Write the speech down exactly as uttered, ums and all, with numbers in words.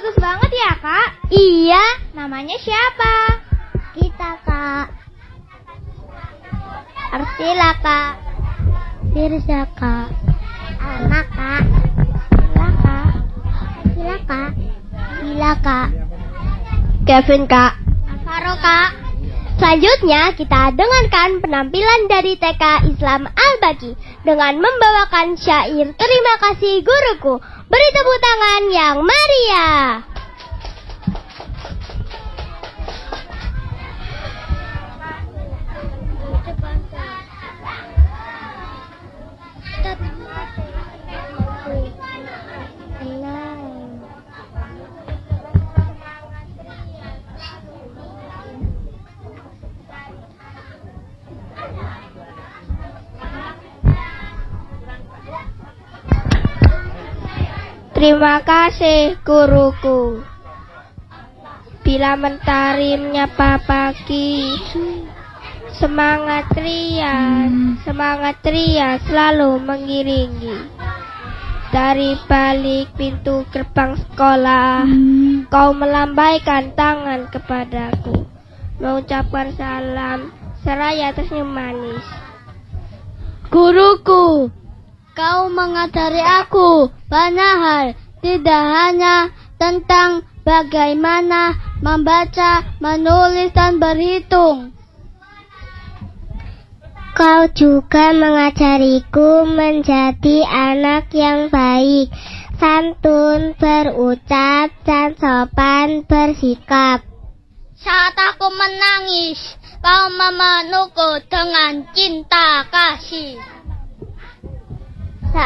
bagus banget ya, Kak? Iya. Namanya siapa? Kita, Kak. Arsila, Kak. Firza, Kak. Alma, Kak. Sila, Kak. Sila, Kak. Sila, Kak. Kevin, Kak. Alvaro, Kak. Selanjutnya kita dengarkan penampilan dari T K Islam Al-Baqi dengan membawakan syair Terima Kasih Guruku. Beri tepuk tangan yang meriah. Terima kasih guruku. Bila mentari menyapa pagi, semangat ria, semangat ria selalu mengiringi. Dari balik pintu gerbang sekolah, kau melambaikan tangan kepadaku, mengucapkan salam seraya tersenyum manis. Guruku, kau mengajari aku banyak hal, tidak hanya tentang bagaimana membaca, menulis, dan berhitung. Kau juga mengajariku menjadi anak yang baik, santun, berucap, dan sopan bersikap. Saat aku menangis, kau memelukku dengan cinta kasih.